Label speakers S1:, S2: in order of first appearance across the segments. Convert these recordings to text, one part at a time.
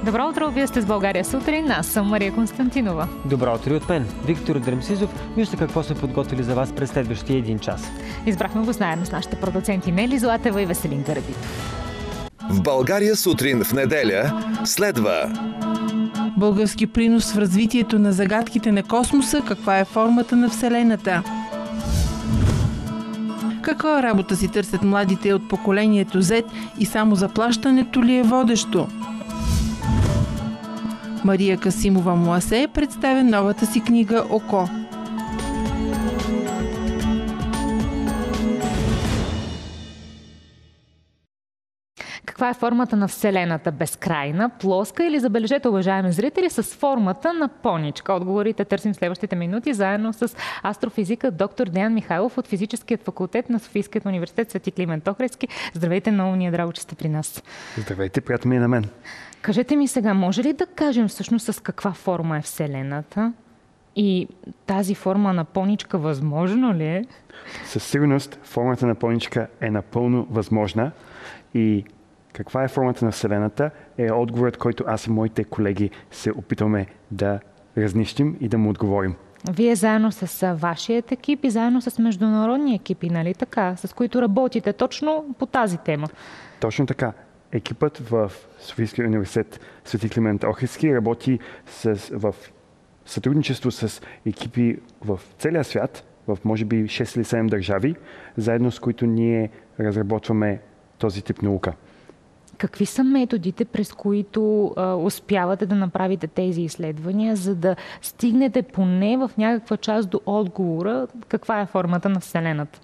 S1: Добро утро, вие сте с България сутрин, аз съм Мария Константинова.
S2: Добро утро от мен, Виктор Дремсизов. Вижте какво сме подготвили за вас през следващия един час.
S1: Избрахме го заедно с нашите продуценти Нели Златева и Веселин Карабитов.
S3: В България сутрин в неделя следва
S4: български принос в развитието на загадките на космоса, каква е формата на Вселената. Каква работа си търсят младите от поколението Z и само заплащането ли е водещо? Мария Касимова Муасе представя новата си книга «Око».
S1: Каква е формата на Вселената? Безкрайна, плоска или, забележете, уважаеми зрители, с формата на поничка? Отговорите търсим в следващите минути заедно с астрофизика доктор Деян Михайлов от Физическият факултет на Софийският университет Свети Климент Охридски. Здравейте, много ни е драго, че сте при нас.
S2: Здравейте, приятно ми е на мен.
S1: Кажете ми сега, може ли да кажем всъщност с каква форма е Вселената? И тази форма на поничка възможно ли е?
S5: Със сигурност формата на поничка е напълно възможна. И каква е формата на Вселената е отговорът, който аз и моите колеги се опитваме да разнищим и да му отговорим.
S1: Вие заедно с вашият екип и заедно с международни екипи, нали така, с които работите точно по тази тема?
S5: Точно така. Екипът в Софийския университет Свети Климент Охридски работи в сътрудничество с екипи в целия свят, в може би 6 или 7 държави, заедно с които ние разработваме този тип наука.
S1: Какви са методите, през които успявате да направите тези изследвания, за да стигнете поне в някаква част до отговора каква е формата на Вселената?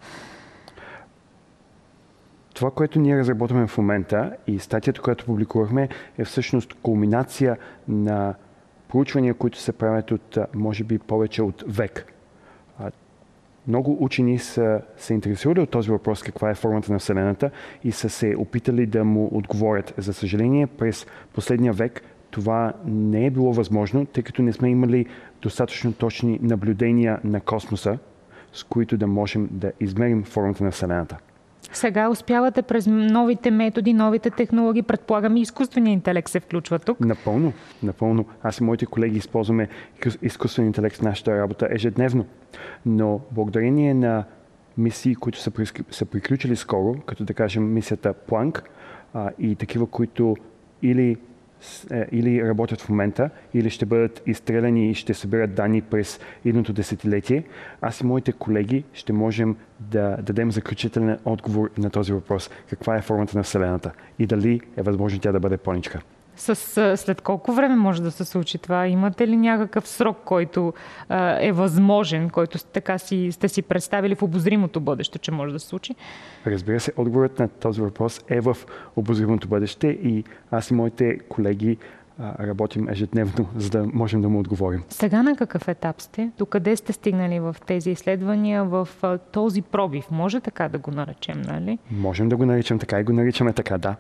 S5: Това, което ние разработваме в момента и статията, която публикувахме, е всъщност кулминация на проучвания, които се правят от, може би, повече от век. Много учени са се интересували от този въпрос, каква е формата на Вселената, и са се опитали да му отговорят. За съжаление, през последния век това не е било възможно, тъй като не сме имали достатъчно точни наблюдения на космоса, с които да можем да измерим формата на Вселената.
S1: Сега успявате през новите методи, новите технологии, предполагам и изкуственият интелект се включва тук.
S5: Напълно. Аз и моите колеги използваме изкуствен интелект в нашата работа ежедневно. Но благодарение на мисии, които са приключили скоро, като да кажем мисията Планк, и такива, които или работят в момента, или ще бъдат изстреляни и ще събират данни през едното десетилетие, аз и моите колеги ще можем да дадем заключителен отговор на този въпрос. Каква е формата на Вселената и дали е възможно тя да бъде поничка.
S1: След колко време може да се случи това? Имате ли някакъв срок, който е възможен, който така сте си представили в обозримото бъдеще, че може да се случи?
S5: Разбира се, отговорът на този въпрос е в обозримото бъдеще и аз и моите колеги работим ежедневно, за да можем да му отговорим.
S1: Сега на какъв етап сте? Докъде сте стигнали в тези изследвания, в този пробив? Може така да го наречем, нали?
S5: Можем да го наричам така и го наричаме така, да.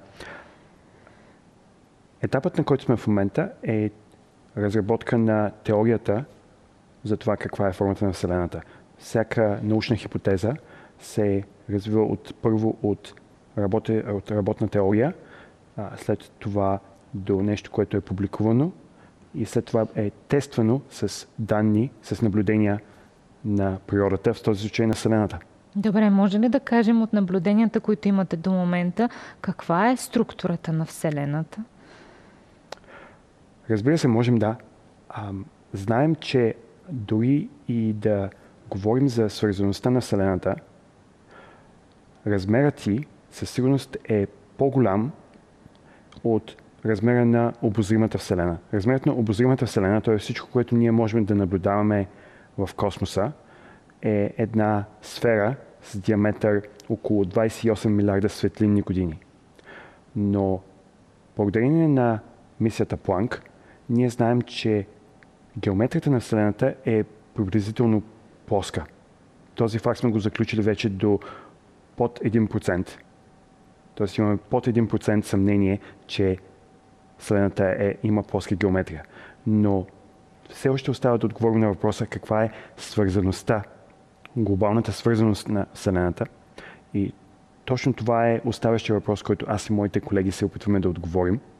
S5: Етапът, на който сме в момента, е разработка на теорията за това каква е формата на Вселената. Всяка научна хипотеза се развива първо от работна теория, след това до нещо, което е публикувано и след това е тествано с данни, с наблюдения на природата, в този случай на Вселената.
S1: Добре, може ли да кажем от наблюденията, които имате до момента, каква е структурата на Вселената?
S5: Разбира се, можем да. Знаем, че дори и да говорим за свързаността на Вселената, размерът ѝ със сигурност е по-голям от размера на обозримата Вселена. Размерът на обозримата Вселена, т.е. всичко, което ние можем да наблюдаваме в космоса, е една сфера с диаметър около 28 милиарда светлинни години. Но благодарение на мисията Планк, ние знаем, че геометрията на Вселената е приблизително плоска. Този факт сме го заключили вече до под 1%. Тоест имаме под 1% съмнение, че Вселената има плоска геометрия. Но все още остава да отговорим на въпроса каква е свързаността, глобалната свързаност на Вселената. И точно това е оставащия въпрос, който аз и моите колеги се опитваме да отговорим.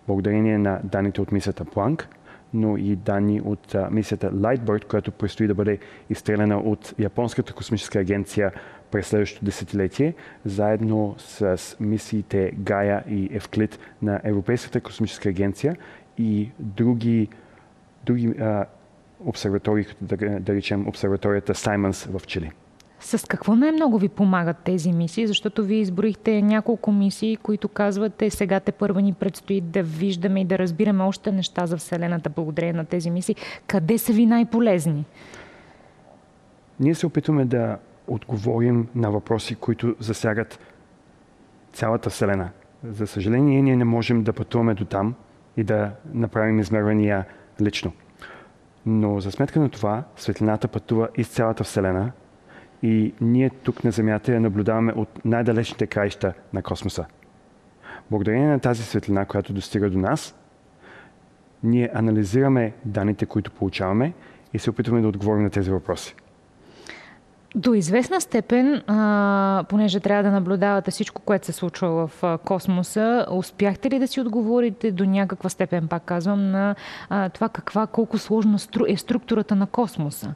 S5: благодарение на данните от мисията Планк, но и данни от мисията Lightbird, която предстои да бъде изстреляна от Японската космическа агенция през следващото десетилетие, заедно с мисиите Гая и Евклид на Европейската космическа агенция и други обсерватории, да речем обсерваторията Саймънс в Чили.
S1: С какво най-много ви помагат тези мисии? Защото вие изброихте няколко мисии, които казвате, сега тепърва ни предстои да виждаме и да разбираме още неща за Вселената благодарение на тези мисии. Къде са ви най-полезни?
S5: Ние се опитваме да отговорим на въпроси, които засягат цялата Вселена. За съжаление, ние не можем да пътуваме до там и да направим измервания лично. Но за сметка на това, светлината пътува из цялата Вселена и ние тук на Земята я наблюдаваме от най-далечните краища на космоса. Благодарение на тази светлина, която достига до нас, ние анализираме данните, които получаваме и се опитваме да отговорим на тези въпроси.
S1: До известна степен, понеже трябва да наблюдавате всичко, което се случва в космоса, успяхте ли да си отговорите до някаква степен, пак казвам, на това колко сложна е структурата на космоса?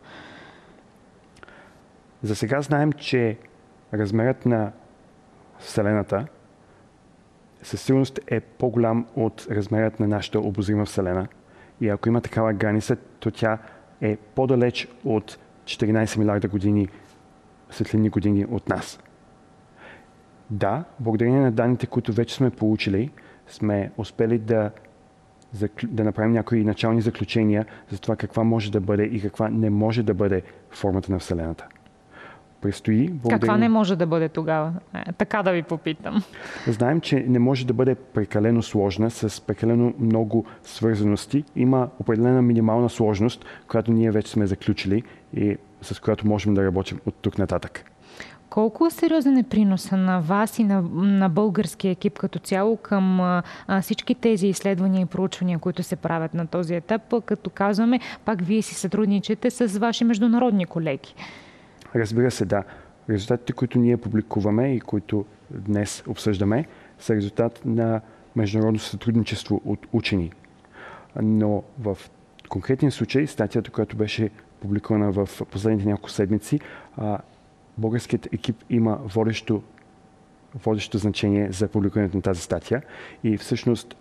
S5: За сега знаем, че размерът на Вселената със сигурност е по-голям от размерът на нашата обозрима Вселена. И ако има такава граница, то тя е по-далеч от 14 милиарда светлинни години от нас. Да, благодарение на данните, които вече сме получили, сме успели да направим някои начални заключения за това каква може да бъде и каква не може да бъде формата на Вселената.
S1: Каква не може да бъде тогава? Така да ви попитам.
S5: Знаем, че не може да бъде прекалено сложна, с прекалено много свързаности. Има определена минимална сложност, която ние вече сме заключили и с която можем да работим от тук нататък.
S1: Колко сериозен е приноса на вас и на българския екип като цяло към всички тези изследвания и проучвания, които се правят на този етап, като казваме, пак вие си сътрудничите с ваши международни колеги?
S5: Разбира се, да. Резултатите, които ние публикуваме и които днес обсъждаме, са резултат на международно сътрудничество от учени. Но в конкретния случай, статията, която беше публикувана в последните няколко седмици, българският екип има водещо значение за публикуването на тази статия. И всъщност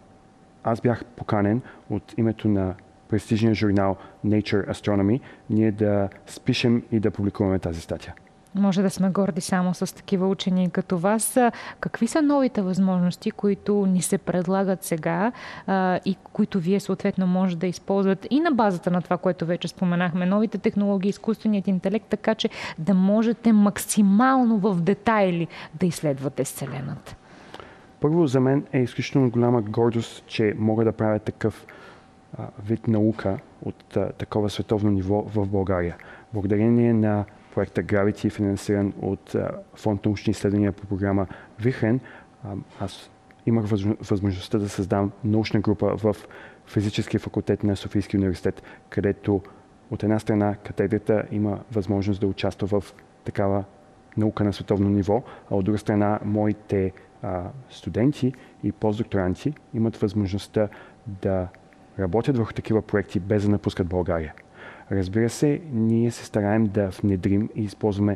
S5: аз бях поканен от името на престижния журнал Nature Astronomy, ние да спишем и да публикуваме тази статия.
S1: Може да сме горди само с такива учени като вас. Какви са новите възможности, които ни се предлагат сега и които вие съответно може да използват и на базата на това, което вече споменахме, новите технологии, изкуственият интелект, така че да можете максимално в детайли да изследвате Вселената?
S5: Първо, за мен е изключително голяма гордост, че мога да правя такъв вид наука от такова световно ниво в България. Благодарение на проекта Gravity, финансиран от Фонд научни изследвания по програма Вихрен, аз имах възможността да създам научна група в физическия факултет на Софийския университет, където от една страна катедрата има възможност да участва в такава наука на световно ниво, а от друга страна моите студенти и постдокторанти имат възможността да работят върху такива проекти без да напускат България. Разбира се, ние се стараем да внедрим и използваме